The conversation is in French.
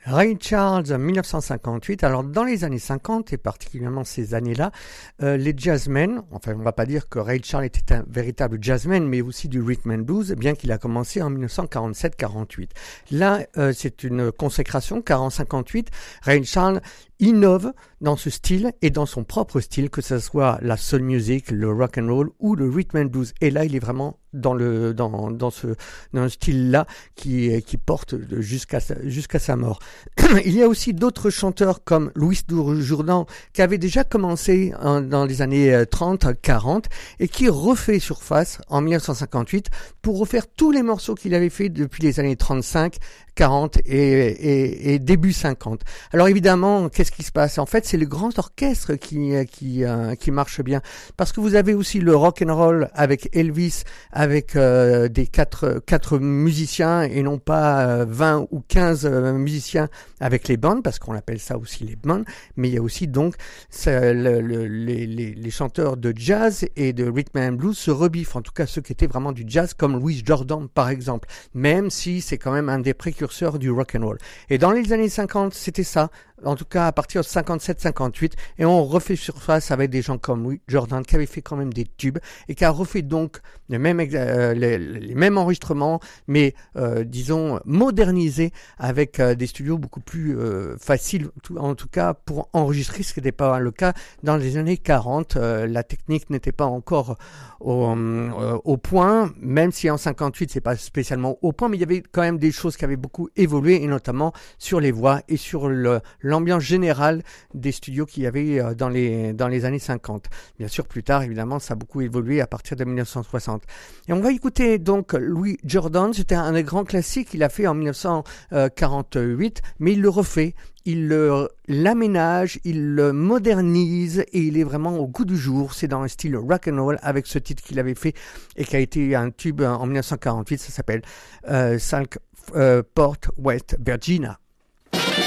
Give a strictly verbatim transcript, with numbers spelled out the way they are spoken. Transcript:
Ray Charles, dix-neuf cent cinquante-huit. Alors, dans les années cinquante, et particulièrement ces années-là, euh, les jazzmen, enfin, on ne va pas dire que Ray Charles était un véritable jazzman, mais aussi du rhythm and blues, bien qu'il a commencé en dix-neuf cent quarante-sept quarante-huit. Là, euh, c'est une consécration, car en cinquante-huit, Ray Charles innove dans ce style et dans son propre style, que ce soit la soul music, le rock and roll ou le rhythm and blues. Et là, il est vraiment dans le dans dans ce dans un style-là qui qui porte jusqu'à sa, jusqu'à sa mort. Il y a aussi d'autres chanteurs comme Louis Jourdan qui avait déjà commencé en, dans les années trente quarante et qui refait surface en dix-neuf cent cinquante-huit pour refaire tous les morceaux qu'il avait fait depuis les années trente-cinq, quarante et, et, et début cinquante. Alors évidemment, qu'est-ce qui se passe? En fait, c'est le grand orchestre qui qui euh, qui marche bien, parce que vous avez aussi le rock and roll avec Elvis, avec euh, des quatre quatre musiciens et non pas euh, vingt ou quinze euh, musiciens avec les bandes, parce qu'on appelle ça aussi les bandes. Mais il y a aussi donc ça, le, le, les, les les chanteurs de jazz et de rhythm and blues se rebiffent, en tout cas ceux qui étaient vraiment du jazz, comme Louis Jordan par exemple, même si c'est quand même un des précurseurs du rock and roll. Et dans les années cinquante, c'était ça, en tout cas à partir de cinquante-sept cinquante-huit, et on refait surface avec des gens comme Louis Jordan qui avait fait quand même des tubes et qui a refait donc les mêmes, euh, les, les mêmes enregistrements, mais euh, disons modernisés avec euh, des studios beaucoup plus euh, faciles, en tout cas pour enregistrer, ce qui n'était pas le cas dans les années quarante. Euh, la technique n'était pas encore au, euh, au point, même si en cinquante-huit c'est pas spécialement au point, mais il y avait quand même des choses qui avaient beaucoup évolué, et notamment sur les voix et sur le, l'ambiance générale des studios qu'il y avait dans les, dans les années cinquante. Bien sûr, plus tard, évidemment, ça a beaucoup évolué à partir de dix-neuf cent soixante. Et on va écouter donc Louis Jordan. C'était un des grands classiques qu'il a fait en dix-neuf cent quarante-huit, mais il le refait. Il le, l'aménage, il le modernise et il est vraiment au goût du jour. C'est dans un style rock and roll avec ce titre qu'il avait fait et qui a été un tube en dix-neuf cent quarante-huit. Ça s'appelle euh, South euh, Port West Virginia.